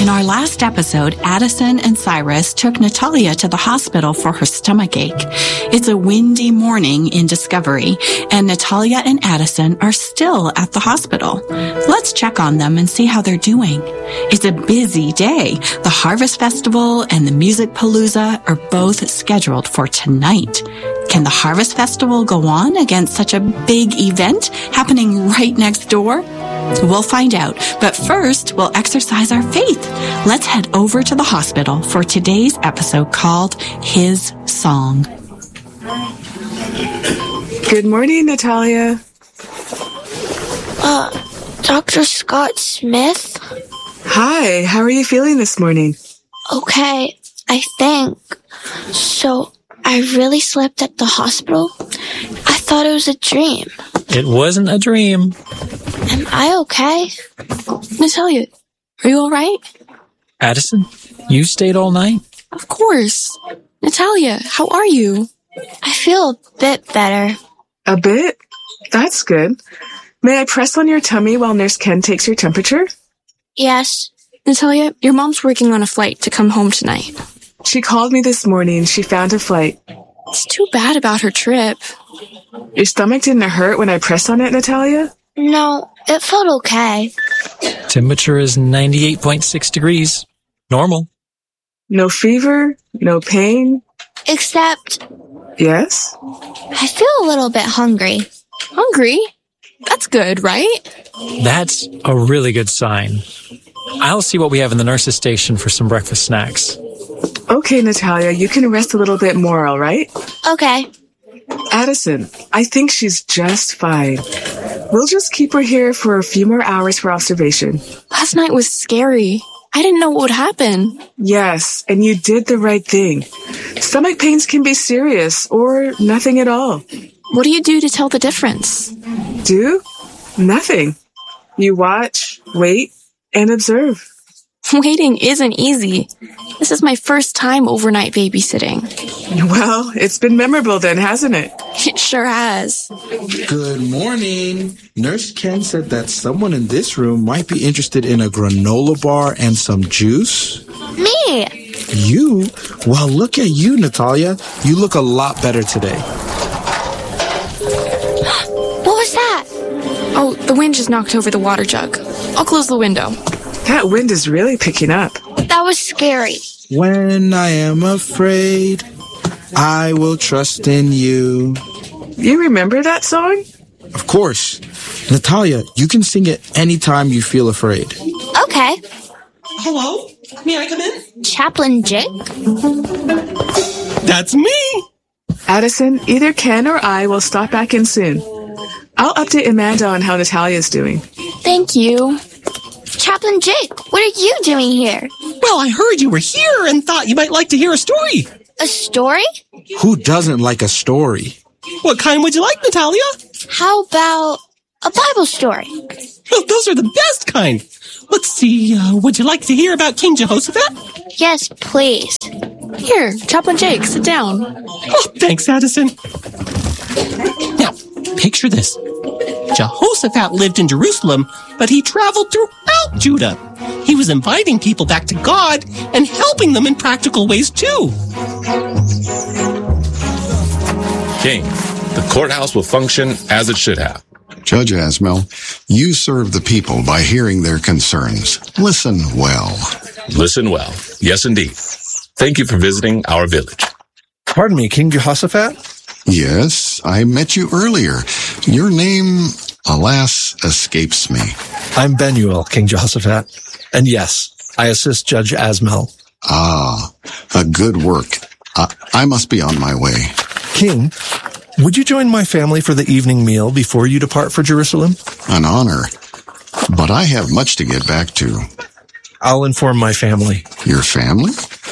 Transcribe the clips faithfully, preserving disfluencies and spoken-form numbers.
In our last episode, Addison and Cyrus took Natalia to the hospital for her stomach ache. It's a windy morning in Discovery, and Natalia and Addison are still at the hospital. Let's check on them and see how they're doing. It's a busy day. The Harvest Festival and the Music Palooza are both scheduled for tonight. Can the Harvest Festival go on against such a big event happening right next door? We'll find out, but first we'll exercise our faith. Let's head over to the hospital for today's episode called His Song. Good morning, Natalia. Uh, Doctor Scott Smith? Hi, how are you feeling this morning? Okay, I think. So, I really slept at the hospital? I thought it was a dream. It wasn't a dream. Am I okay? Natalia, are you all right? Addison, you stayed all night? Of course. Natalia, how are you? I feel a bit better. A bit? That's good. May I press on your tummy while Nurse Ken takes your temperature? Yes. Natalia, your mom's working on a flight to come home tonight. She called me this morning. She found a flight. It's too bad about her trip. Your stomach didn't hurt when I pressed on it, Natalia? No, it felt okay. Temperature is ninety-eight point six degrees. Normal. No fever? No pain? Except... Yes? I feel a little bit hungry. Hungry? That's good, right? That's a really good sign. I'll see what we have in the nurse's station for some breakfast snacks. Okay, Natalia, you can rest a little bit more, all right? Okay. Addison, I think she's just fine. We'll just keep her here for a few more hours for observation. Last night was scary. I didn't know what would happen. Yes, and you did the right thing. Stomach pains can be serious or nothing at all. What do you do to tell the difference? Do? Nothing. You watch, wait, and observe. Waiting isn't easy. This is my first time overnight babysitting. Well, it's been memorable then, hasn't it? It sure has. Good morning. Nurse Ken said that someone in this room might be interested in a granola bar and some juice. Me! You? Well, look at you, Natalia. You look a lot better today. What was that? Oh, the wind just knocked over the water jug. I'll close the window. That wind is really picking up. That was scary. When I am afraid, I will trust in you. You remember that song? Of course. Natalia, you can sing it anytime you feel afraid. Okay. Hello? May I come in? Chaplain Jake? That's me! Addison, either Ken or I will stop back in soon. I'll update Amanda on how Natalia's doing. Thank you. Chaplain Jake, what are you doing here? Well, I heard you were here and thought you might like to hear a story. A story? Who doesn't like a story? What kind would you like, Natalia? How about a Bible story? Oh, those are the best kind. Let's see, uh, would you like to hear about King Jehoshaphat? Yes, please. Here, Chaplain Jake, sit down. Oh, thanks, Addison. Now, picture this. Jehoshaphat lived in Jerusalem, but he traveled throughout Judah. He was inviting people back to God and helping them in practical ways, too. King, the courthouse will function as it should have. Judge Asmel, you serve the people by hearing their concerns. Listen well. Listen well. Yes, indeed. Thank you for visiting our village. Pardon me, King Jehoshaphat? Yes, I met you earlier. Your name, alas, escapes me. I'm Benuel, King Jehoshaphat. And yes, I assist Judge Asmel. Ah, a good work. Uh, I must be on my way. King, would you join my family for the evening meal before you depart for Jerusalem? An honor. But I have much to get back to. I'll inform my family. Your family?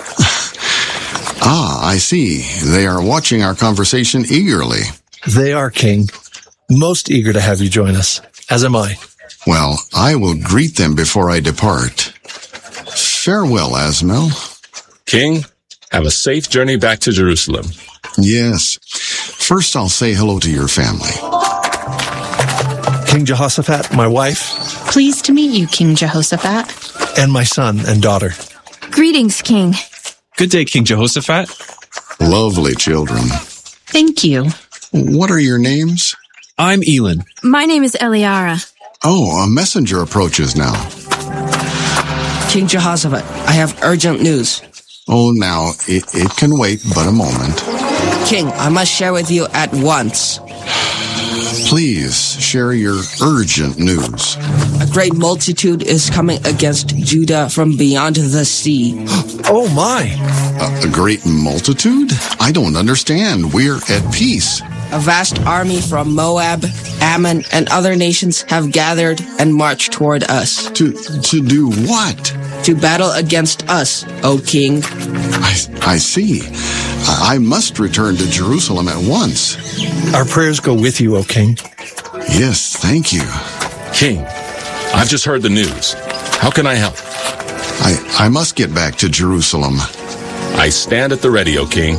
Ah, I see. They are watching our conversation eagerly. They are, King. Most eager to have you join us, as am I. Well, I will greet them before I depart. Farewell, Asmel. King, have a safe journey back to Jerusalem. Yes. First, I'll say hello to your family. King Jehoshaphat, my wife. Pleased to meet you, King Jehoshaphat. and my son and daughter. Greetings, King. Good day, King Jehoshaphat. Lovely children. Thank you. What are your names? I'm Elin. My name is Eliara. Oh, a messenger approaches now. King Jehoshaphat, I have urgent news. Oh, now, it, it can wait but a moment. King, I must share with you at once. Please share your urgent news. A great multitude is coming against Judah from beyond the sea. Oh, my. A, a great multitude? I don't understand. We're at peace. A vast army from Moab, Ammon, and other nations have gathered and marched toward us. To to do what? To battle against us, O king. I, I see. I, I must return to Jerusalem at once. Our prayers go with you, O king. Yes, thank you. King, I've just heard the news. How can I help? I, I must get back to Jerusalem. I stand at the ready, O king.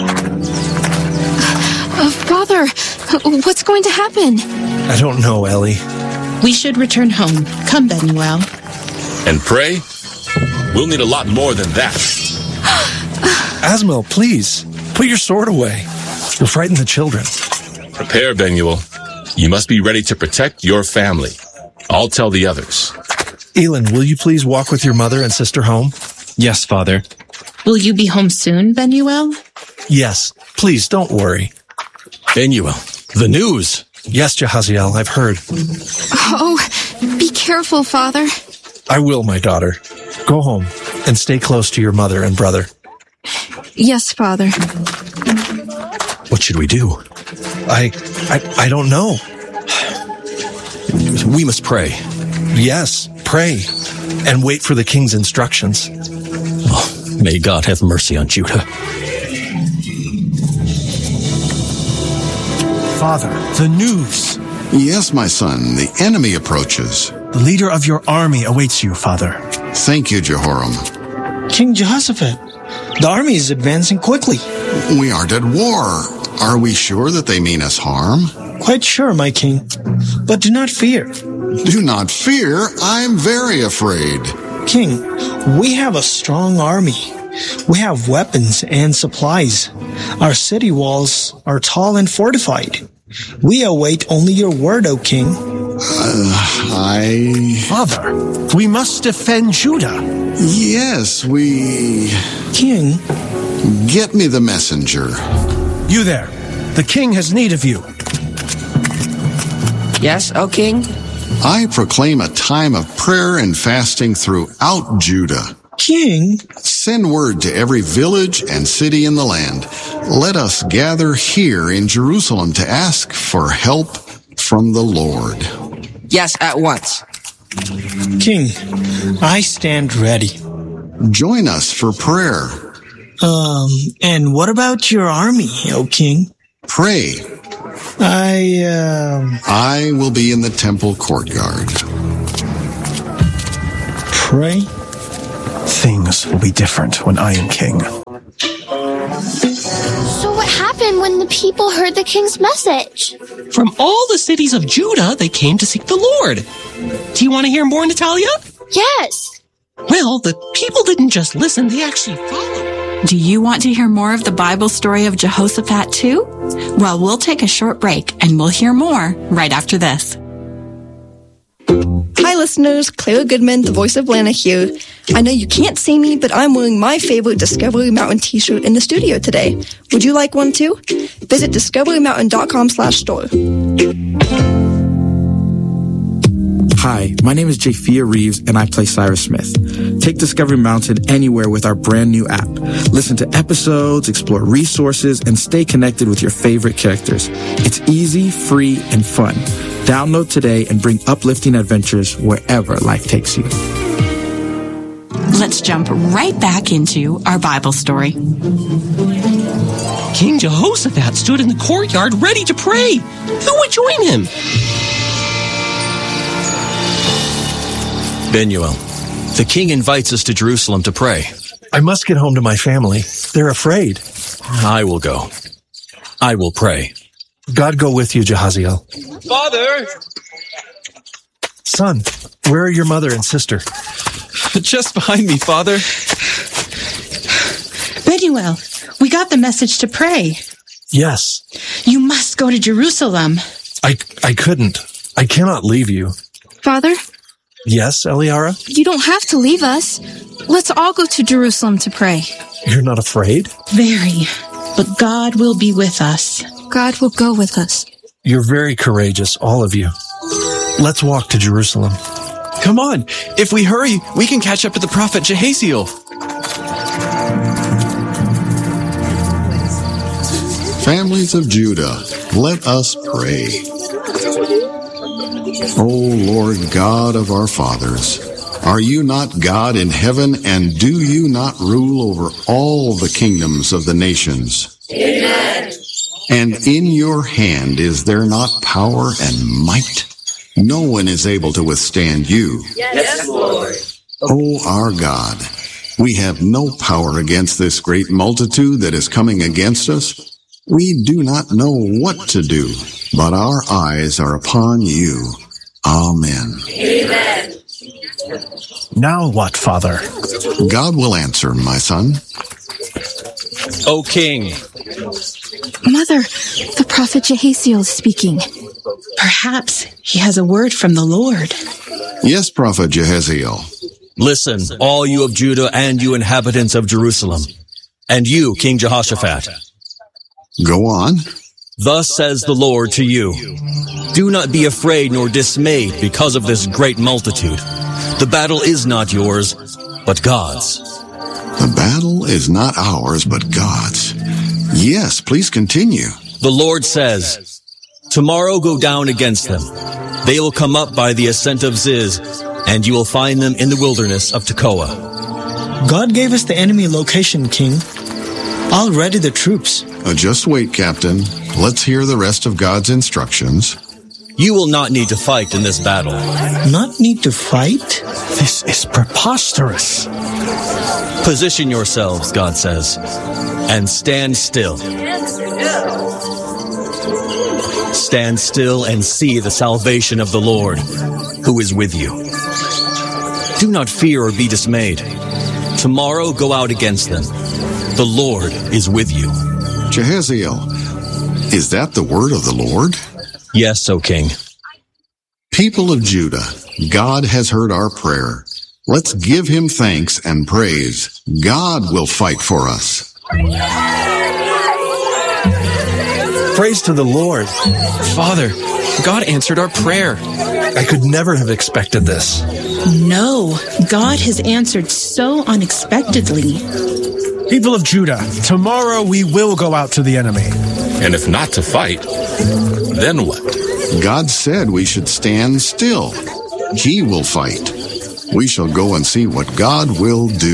Uh, Father, what's going to happen? I don't know, Ellie. We should return home. Come, Benuel. And pray? We'll need a lot more than that. Asmel, please, put your sword away. You'll frighten the children. Prepare, Benuel. You must be ready to protect your family. I'll tell the others. Elin, will you please walk with your mother and sister home? Yes, Father. Will you be home soon, Benuel? Yes, please don't worry. Benuel, the news. Yes, Jehaziel, I've heard. Oh, be careful, Father. I will, my daughter. Go home and stay close to your mother and brother. Yes, Father. What should we do? I, I, I don't know. We must pray. Yes, pray and wait for the king's instructions. Oh, may God have mercy on Judah. Father, the news. Yes, my son, the enemy approaches. The leader of your army awaits you, Father. Thank you, Jehoram. King Jehoshaphat, the army is advancing quickly. We aren't at war. Are we sure that they mean us harm? Quite sure, my king. But do not fear. Do not fear. I'm very afraid. King, we have a strong army. We have weapons and supplies. Our city walls are tall and fortified. We await only your word, O king. Uh, I... Father, we must defend Judah. Yes, we... King? Get me the messenger. You there. The king has need of you. Yes, O king? I proclaim a time of prayer and fasting throughout Judah. King? Send word to every village and city in the land. Let us gather here in Jerusalem to ask for help from the Lord. Yes, at once. King, I stand ready. Join us for prayer. Um, and what about your army, O king? Pray. I, um... I will be in the temple courtyard. Pray? Things will be different when I am king. So what happened when the people heard the king's message? From all the cities of Judah, they came to seek the Lord. Do you want to hear more, Natalia? Yes. Well, the people didn't just listen, they actually followed. Do you want to hear more of the Bible story of Jehoshaphat too? Well, we'll take a short break and we'll hear more right after this. Hi listeners, Clara Goodman, the voice of Lana here. I know you can't see me, but I'm wearing my favorite Discovery Mountain t-shirt in the studio today. Would you like one too? Visit discovery mountain dot com slash store. Hi, my name is Japhia Reeves and I play Cyrus Smith. Take Discovery Mountain anywhere with our brand new app. Listen to episodes, explore resources, and stay connected with your favorite characters. It's easy, free, and fun. Download today and bring uplifting adventures wherever life takes you. Let's jump right back into our Bible story. King Jehoshaphat stood in the courtyard ready to pray. Who would join him? Benuel, the king invites us to Jerusalem to pray. I must get home to my family. They're afraid. I will go. I will pray. God go with you, Jehaziel. Father! Son, where are your mother and sister? Just behind me, Father. Benuel, we got the message to pray. Yes. You must go to Jerusalem. I, I couldn't. I cannot leave you. Father? Yes, Eliara? You don't have to leave us. Let's all go to Jerusalem to pray. You're not afraid? Very. But God will be with us. God will go with us. You're very courageous, all of you. Let's walk to Jerusalem. Come on. If we hurry, we can catch up to the prophet Jehaziel. Families of Judah, let us pray. O Lord God of our fathers, are you not God in heaven, and do you not rule over all the kingdoms of the nations? Amen. And in your hand is there not power and might? No one is able to withstand you. Yes, Lord. O our God, we have no power against this great multitude that is coming against us. We do not know what to do, but our eyes are upon you. Amen. Amen. Now what, Father? God will answer, my son. O King. Mother, the prophet Jehaziel is speaking. Perhaps he has a word from the Lord. Yes, Prophet Jehaziel. Listen, all you of Judah and you inhabitants of Jerusalem, and you, King Jehoshaphat. Go on. Thus says the Lord to you, do not be afraid nor dismayed because of this great multitude. The battle is not yours, but God's. The battle is not ours, but God's. Yes, please continue. The Lord says, tomorrow go down against them. They will come up by the ascent of Ziz, and you will find them in the wilderness of Tekoa. God gave us the enemy location, King. I'll ready the troops. Uh, just wait, Captain. Let's hear the rest of God's instructions. You will not need to fight in this battle. Not need to fight? This is preposterous. Position yourselves, God says, and stand still. Stand still and see the salvation of the Lord, who is with you. Do not fear or be dismayed. Tomorrow go out against them. The Lord is with you. Jehaziel, is that the word of the Lord? Yes, O King. People of Judah, God has heard our prayer. Let's give him thanks and praise. God will fight for us. Praise to the Lord. Father, God answered our prayer. I could never have expected this. No, God has answered so unexpectedly. People of Judah, tomorrow we will go out to the enemy. And if not to fight, then what? God said we should stand still. He will fight. We shall go and see what God will do.